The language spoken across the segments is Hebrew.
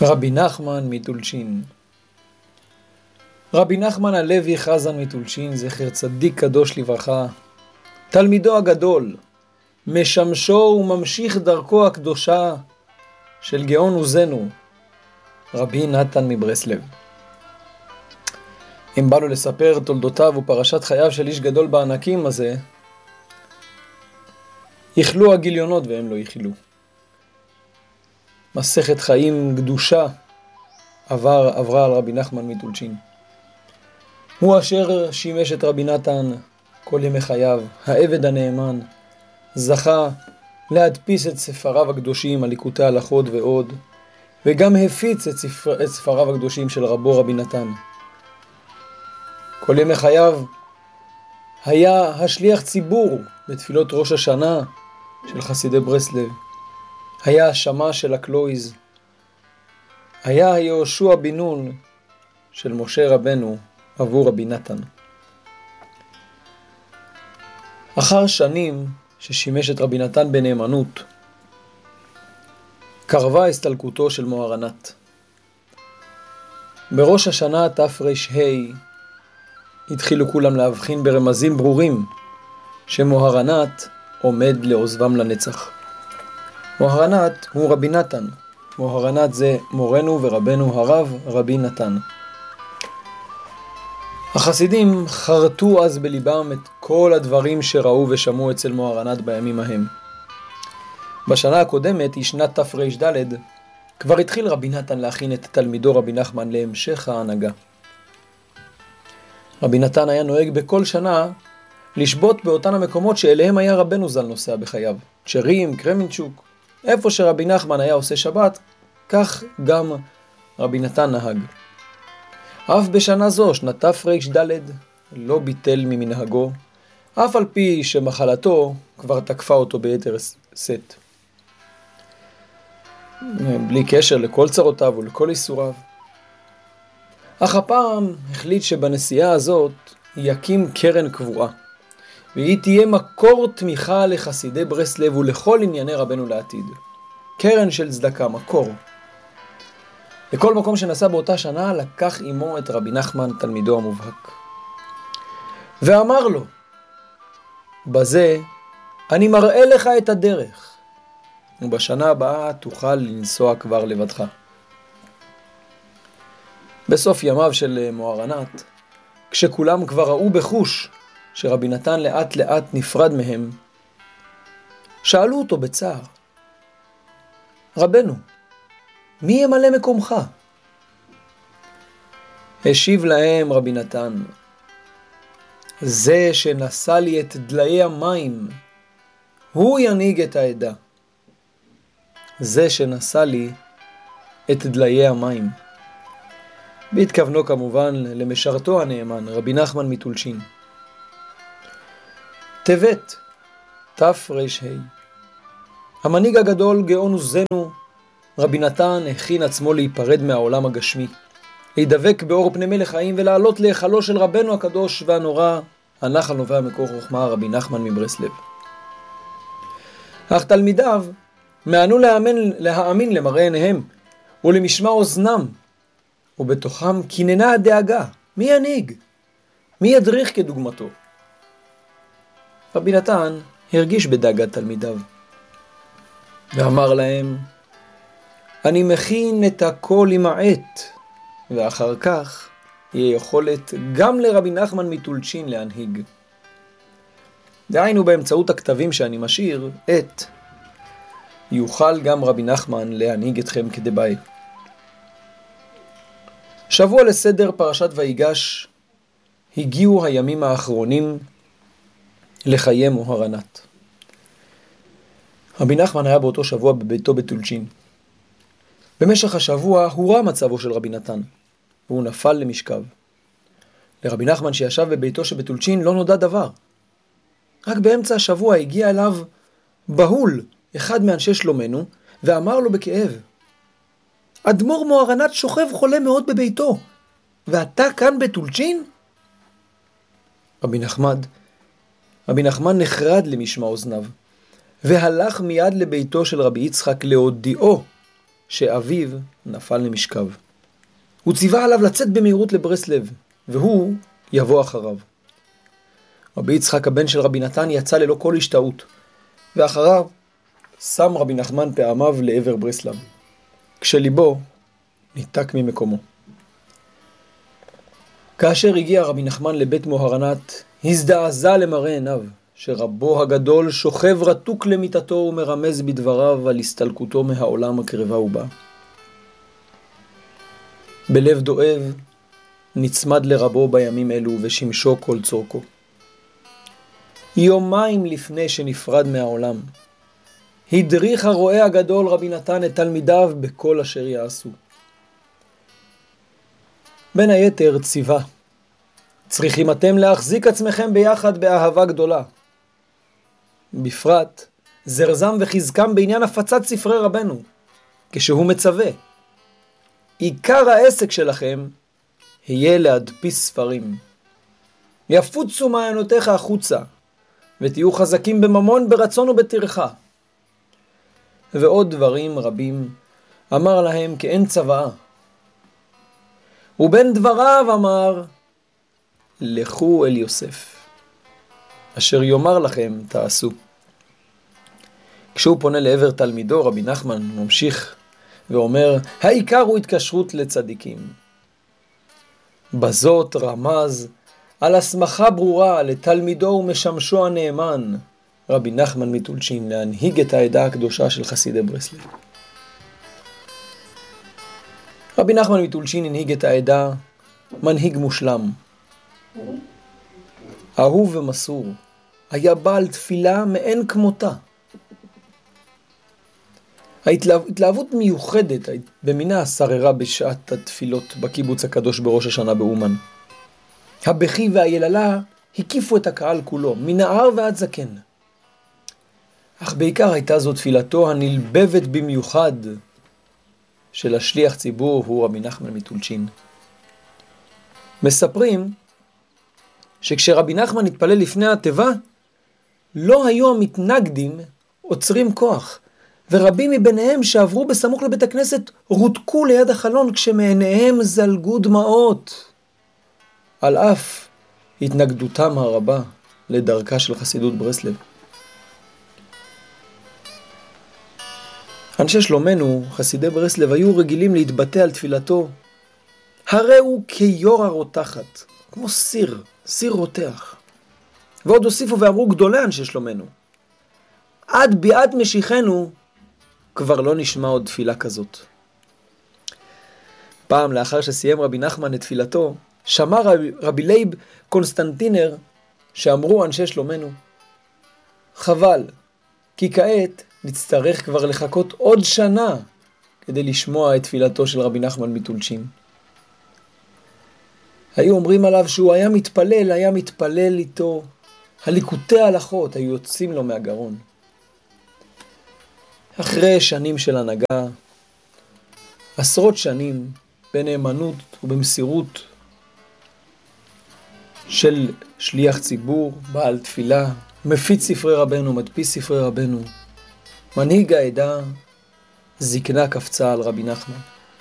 רבי נחמן מטולצ'ין. רבי נחמן הלוי חזן מטולצ'ין, זכר צדיק קדוש לברכה, תלמידו הגדול, משמשו וממשיך דרכו הקדושה של גאון עוזנו, רבי נתן מברסלב. אם בא לו לספר תולדותיו ופרשת חייו של איש גדול בענקים הזה, יכלו הגיליונות והם לא יכלו. מסכת חיים קדושה עברה על רבי נחמן מטולצ'ין. הוא אשר שימש את רבי נתן כל ימי חייו, העבד הנאמן, זכה להדפיס את ספריו הקדושים, הליקוטי הלכות ועוד, וגם הפיץ את ספריו הקדושים של רבו רבי נתן. כל ימי חייו היה השליח ציבור בתפילות ראש השנה של חסידי ברסלב, היה השמה של הקלויז, היה יהושע בן נון של משה רבנו עבור רבי נתן. אחר שנים ששימש את רבי נתן בנאמנות, קרבה הסתלקותו של מוהרנת. בראש השנה תר"ה התחילו כולם להבחין ברמזים ברורים שמוהרנת עומד לעוזבם לנצח. מוהרנת הוא רבי נתן. מוהרנת זה מורנו ורבנו הרב רבי נתן. החסידים חרטו אז בליבם את כל הדברים שראו ושמעו אצל מוהרנת בימים ההם. בשנה הקודמת, היא שנת תר"ד, כבר התחיל רבי נתן להכין את תלמידו רבי נחמן להמשך ההנהגה. רבי נתן היה נוהג בכל שנה לשבות באותן המקומות שאליהם היה רבנו ז"ל נוסע בחייו. צ'רים, קרמינצ'וק, איפה שרבי נחמן היה עושה שבת, כך גם רבי נתן נהג. אף בשנה זו, שנת תר"ד, לא ביטל ממנהגו, אף על פי שמחלתו כבר תקפה אותו ביתר שאת. בלי קשר לכל צרותיו ולכל איסוריו. אך הפעם החליט שבנסיעה הזאת יקים קרן קבועה, והיא תהיה מקור תמיכה לחסידי ברסלב ולכל ענייני רבנו לעתיד. קרן של צדקה, מקור. לכל מקום שנסע באותה שנה לקח עמו את רבי נחמן תלמידו המובהק. ואמר לו, בזה אני מראה לך את הדרך, ובשנה הבאה תוכל לנסוע כבר לבדך. בסוף ימיו של מוהרנת, כשכולם כבר ראו בחוש שרבי נתן לאט לאט נפרד מהם, שאלו אותו בצער, רבנו, מי ימלא מקומך? השיב להם רבי נתן, זה שנשא לי את דלאי המים, הוא ינהיג את העדה. זה שנשא לי את דלאי המים. בהתכוונו כמובן למשרתו הנאמן, רבי נחמן מטולצ'ין. טבת, תר"ה. המנהיג הגדול גאון עוזנו, רבי נתן הכין עצמו להיפרד מהעולם הגשמי, להידבק באור פני מלך חיים ולעלות להיכלו של רבנו הקדוש והנורא, הנחל נובע מקור חוכמה רבי נחמן מברסלב. אך תלמידיו מענו להאמין למראה עיניהם ולמשמע אוזנם, ובתוכם כיננה הדאגה, מי ינהיג? מי ידריך כדוגמתו? רבי נתן הרגיש בדאגת תלמידיו, ואמר להם, אני מכין את הכל עם העת, ואחר כך יהיה יכולת גם לרבי נחמן מטולצ'ין להנהיג. דהיינו באמצעות הכתבים שאני משאיר, יוכל גם רבי נחמן להנהיג אתכם כדבעי. שבוע לסדר פרשת ויגש, הגיעו הימים האחרונים לחיי מוהרנת. רבי נחמן היה באותו שבוע בביתו בטולצ'ין. במשך השבוע הורע מצבו של רבי נתן, והוא נפל למשכב. לרבי נחמן שישב בביתו שבטולצ'ין לא נודע דבר. רק באמצע השבוע הגיע אליו בהול, אחד מאנשי שלומנו, ואמר לו בכאב, אדמו"ר מוהרנת שוכב חולה מאוד בביתו, ואתה כאן בטולצ'ין? רבי נחמן נחרד למשמע אוזניו, והלך מיד לביתו של רבי יצחק להודיעו שאביו נפל למשכב. הוא ציווה עליו לצאת במהירות לברסלב, והוא יבוא אחריו. רבי יצחק הבן של רבי נתן יצא ללא כל השתאות, ואחריו שם רבי נחמן פעמיו לעבר ברסלב, כשליבו ניתק ממקומו. כאשר הגיע רבי נחמן לבית מוהרנת, הזדעזע למראה עיניו, שרבו הגדול שוכב רתוק למיטתו ומרמז בדבריו על הסתלקותו מהעולם הקרבה ובא. בלב דואב נצמד לרבו בימים אלו ושמשו כל צורכו. יומיים לפני שנפרד מהעולם, הדריך הרועה הגדול רבי נתן את תלמידיו בכל אשר יעשו. בין היתר ציווה, צריכים אתם להחזיק עצמכם ביחד באהבה גדולה. בפרט, זרזם וחזקם בעניין הפצת ספרי רבנו, כשהוא מצווה. עיקר העסק שלכם יהיה להדפיס ספרים. יפוצו מעיינותיך החוצה, ותהיו חזקים בממון, ברצון ובטרחה. ועוד דברים רבים אמר להם כאין צוואה. ובין דבריו אמר, לכו אל יוסף, אשר יאמר לכם תעשו. כשהוא פונה לעבר תלמידו רבי נחמן, הוא ממשיך ואומר, העיקר הוא התקשרות לצדיקים. בזאת רמז על הסמכה ברורה לתלמידו ומשמשו הנאמן, רבי נחמן מטולצ'ין, להנהיג את העדה הקדושה של חסידי ברסלב. רבי נחמן מטולצ'ין הנהיג את העדה מנהיג מושלם, אהוב ומסור, היה בעל תפילה מאין כמותה. ההתלהבות מיוחדת במינה שררה בשעת התפילות בקיבוץ הקדוש בראש השנה באומן. הבכי והיללה הקיפו את הקהל כולו, מנער ועד זקן. אך בעיקר הייתה זו תפילתו הנלבבת במיוחד של השליח ציבור, הוא רבי נחמן מטולצ'ין. מספרים שכשרבי נחמן התפלל לפני התיבה, לא היו המתנגדים עוצרים כוח, ורבים מביניהם שעברו בסמוך לבית הכנסת רותקו ליד החלון כשמעיניהם זלגו דמעות, על אף התנגדותם הרבה לדרכה של חסידות ברסלב. אנשי שלומנו, חסידי ברסלב, היו רגילים להתבטא על תפילתו, הרי הוא כיורה רותחת, כמו סיר רותח. ועוד הוסיפו ואמרו גדולי אנשי שלומנו, עד ביאת משיחנו כבר לא נשמע עוד תפילה כזאת. פעם לאחר שסיים רבי נחמן את תפילתו, שמע רבי לייב קונסטנטינר שאמרו אנשי שלומנו, חבל, כי כעת נצטרך כבר לחכות עוד שנה כדי לשמוע את תפילתו של רבי נחמן מטולצ'ין. היו אומרים עליו שהוא היה מתפלל איתו, הליקוטי ההלכות היו יוצאים לו מהגרון. אחרי שנים של הנהגה, עשרות שנים בנאמנות ובמסירות של שליח ציבור, בעל תפילה, מפיץ ספרי רבנו, מדפיס ספרי רבנו, מנהיג העדה, זקנה קפצה על רבי נחמן.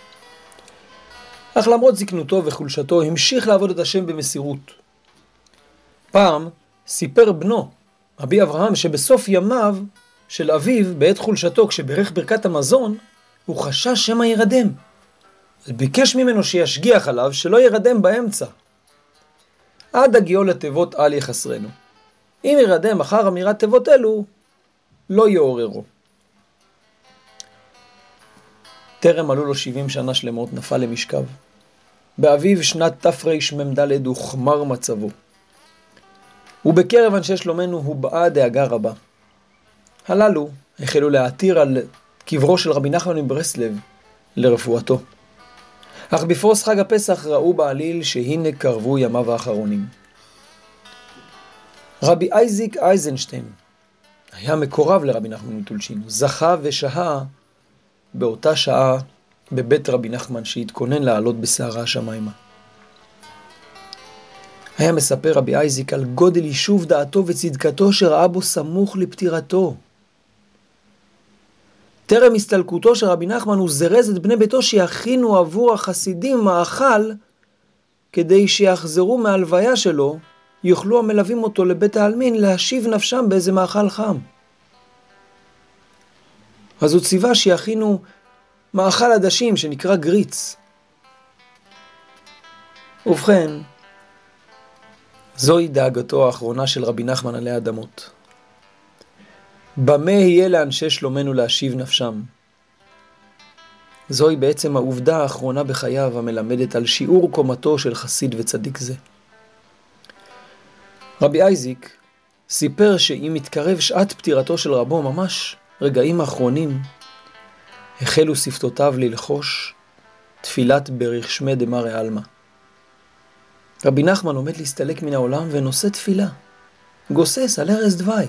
אך למרות זקנותו וחולשתו, המשיך לעבוד את השם במסירות. פעם סיפר בנו, רבי אברהם, שבסוף ימיו של אביו, בעת חולשתו, כשברך ברכת המזון, הוא חשש שמא ירדם. ביקש ממנו שישגיח עליו שלא ירדם באמצע. עד הגיעו לתיבות אל יחסרנו. אם ירדם אחר אמירת תיבות אלו, לא יעוררו. טרם עלו לו 70 שנה שלמות, נפל למשכב. באביב שנת תרמ"ד הוחמר מצבו. ובקרב אנשי שלומנו הובעה דאגה רבה. הללו החלו להתיר על קברו של רבי נחמן מברסלב לרפואתו. אך בפרוס חג הפסח ראו בעליל שהנה קרבו ימיו האחרונים. רבי אייזיק אייזנשטיין היה מקורב לרבי נחמן מטולצ'ין, זכה ושהה באותה שעה בבית רבי נחמן שהתכונן לעלות בסערה השמיימה. היה מספר רבי אייזיק על גודל יישוב דעתו וצדקתו שראה בו סמוך לפטירתו. טרם הסתלקותו של רבי נחמן הוא זרז את בני ביתו שיכינו עבור החסידים מאכל, כדי שיחזרו מהלוויה שלו, יוכלו המלווים אותו לבית העלמין להשיב נפשם באיזה מאכל חם. אז הוא ציווה שיכינו מאכל עדשים שנקרא גריץ. ובכן, זוהי דאגתו האחרונה של רבי נחמן עלי אדמות. במה יהיה לאנשי שלומנו להשיב נפשם? זוהי בעצם העובדה האחרונה בחייו המלמדת על שיעור קומתו של חסיד וצדיק זה. רבי אייזיק סיפר שאם התקרב שעת פטירתו של רבו, ממש רגעים האחרונים, החלו שפתותיו ללחוש תפילת בריך שמי דמרי אלמה. רבי נחמן עומד להסתלק מן העולם ונושא תפילה, גוסס על ערש דווי.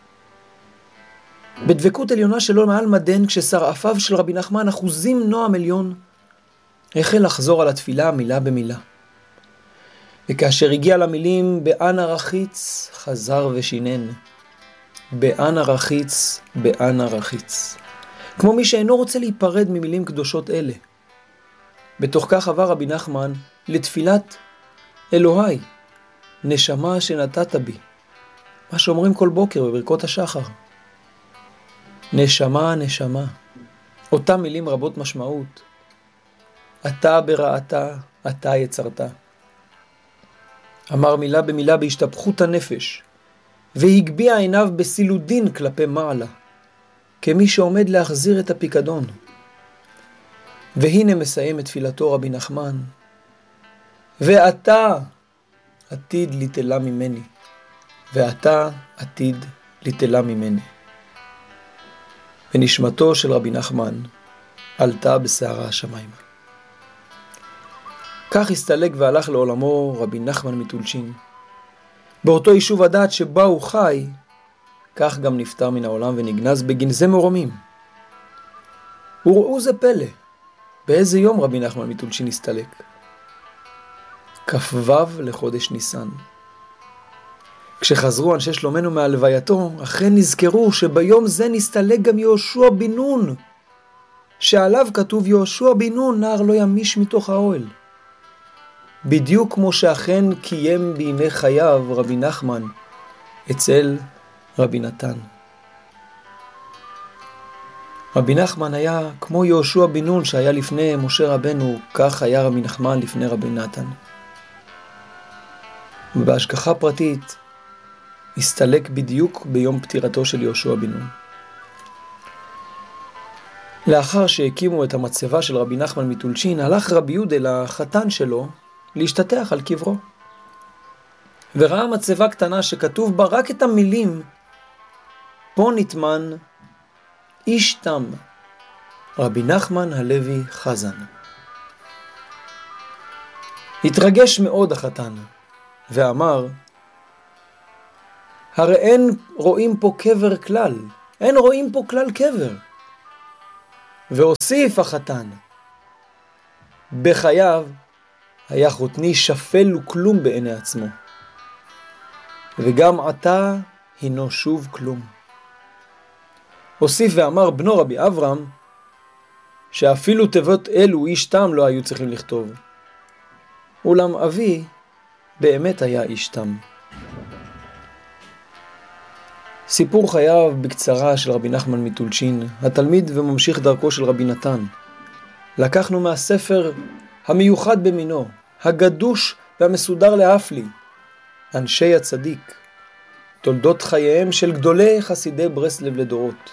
בדבקות עליונה שלו מעל מדן, כששרעפיו של רבי נחמן אחוזים נועם עליון, החל לחזור על התפילה מילה במילה. וכאשר הגיע למילים באנה רחיץ, חזר ושינן. באנה רחיץ, באנה רחיץ. כמו מי שאינו רוצה להיפרד ממילים קדושות אלה. בתוך כך עבר רבי נחמן לתפילת אלוהי, נשמה שנתת בי. מה שאומרים כל בוקר בברכות השחר. נשמה, נשמה. אותם מילים רבות משמעות. אתה ברעתה, אתה יצרת. אמר מילה במילה בהשתפכות הנפש, והגביע עיניו בסילודין כלפי מעלה, כמי שעומד להחזיר את הפיקדון. והנה מסיים את תפילתו רבי נחמן, ואתה עתיד ליטלה ממני, ואתה עתיד ליטלה ממני. ונשמתו של רבי נחמן עלתה בסערה השמיימה. כך הסתלק והלך לעולמו רבי נחמן מטולצ'ין. באותו יישוב הדת שבה הוא חי, כך גם נפטר מן העולם ונגנז בגנזי מרומים. וראו זה פלא, באיזה יום רבי נחמן מטולצ'ין הסתלק? כ"ו לחודש ניסן. כשחזרו אנשי שלומנו מהלווייתו, אכן נזכרו שביום זה נסתלק גם יהושע בן נון, שעליו כתוב יהושע בן נון נער לא ימיש מתוך האוהל. בדיוק כמו שאכן קיים בימי חייו רבי נחמן אצל רבי נתן. רבי נחמן היה כמו יהושע בן נון שהיה לפני משה רבנו, כך היה רבי נחמן לפני רבי נתן. ובהשגחה פרטית הסתלק בדיוק ביום פטירתו של יהושע בן נון. לאחר שהקימו את המצבה של רבי נחמן מטולצ'ין, הלך רבי יהודה לחתן שלו להשתטח על קברו. וראה מצבה קטנה שכתוב בה רק את המילים פה נטמן איש תם, רבי נחמן הלוי חזן. התרגש מאוד החתן ואמר, הרי אין רואים פה קבר כלל, אין רואים פה כלל קבר. והוסיף החתן, בחייו היה חותני שפל וכלום בעיני עצמו, וגם עתה הינו שוב כלום. הוסיף ואמר בנו רבי אברהם, שאפילו תיבות אלו איש תם לא היו צריכים לכתוב. אולם אבי באמת היה איש תם. סיפור חייו בקצרה של רבי נחמן מטולצ'ין, התלמיד וממשיך דרכו של רבי נתן. לקחנו מהספר המיוחד במינו, הגדוש והמסודר להפליא, אנשי הצדיק, תולדות חייהם של גדולי חסידי ברסלב לדורות.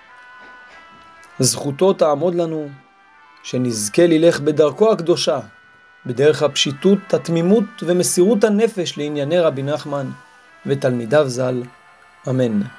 זכותו תעמוד לנו שנזכה ללך בדרכו הקדושה, בדרך הפשיטות, התמימות ומסירות הנפש לענייני רבי נחמן ותלמידיו ז"ל. אמן.